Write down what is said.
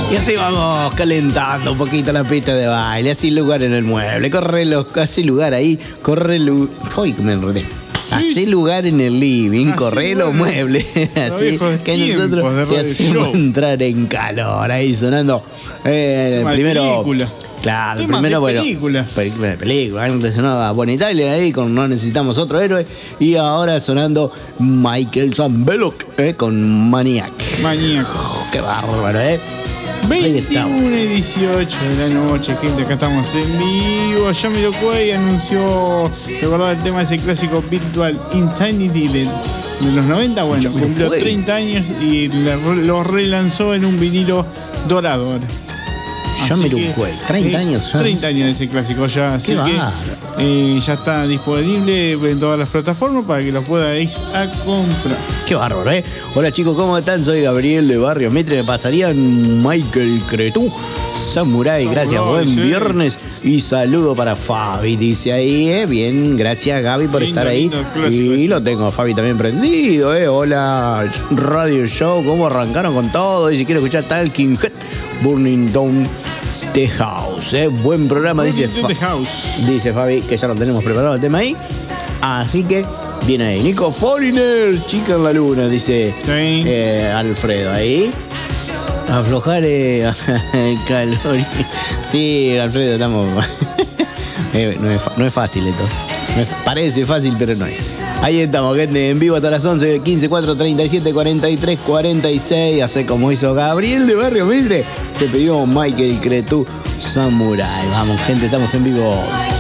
Y así vamos calentando un poquito la pista de baile, así lugar en el mueble, así lugar ahí, uy, me enredé. Así lugar en el living, corre los muebles, así que nosotros te hacemos entrar en calor, ahí sonando primero. Película. Claro, Temas primero, de bueno, película, antes sonaba Bonnie Italia ahí con No Necesitamos Otro Héroe, y ahora sonando Michael Zambelok con Maniac. Qué bárbaro, 21 y 18 de la noche, gente, acá estamos en vivo. Jamiroquai anunció, de verdad, el tema de ese clásico Virtual Insanity de los 90. Bueno, cumplió 30 años y lo relanzó en un vinilo dorado. Jamiroquai, 30 años. 30 años de ese clásico ya, así que ya está disponible en todas las plataformas para que lo podáis a comprar. Qué bárbaro, Hola chicos, ¿cómo están? Soy Gabriel de Barrio Mitre. Me pasarían Michael Cretú, Samurai, gracias, buen viernes. Y saludo para Fabi, dice ahí, bien, gracias Gaby por estar ahí. Y lo tengo a Fabi también prendido, Hola, Radio Show, ¿cómo arrancaron con todo? Y si quiero escuchar Talking Head, Burning Down The House, buen programa, dice Fabi, que ya lo tenemos preparado el tema ahí. Así que viene ahí. Nico Foreigner, chica en la luna, dice Alfredo ahí. Aflojar el calor. Sí, Alfredo, estamos. No es fácil esto. Parece fácil, pero no es. Ahí estamos, gente, en vivo hasta las 11, 15, 4, 37, 43, 46. Hace como hizo Gabriel de Barrio Mitre. Te pidió Michael Cretú, Samurai. Vamos, gente, estamos en vivo.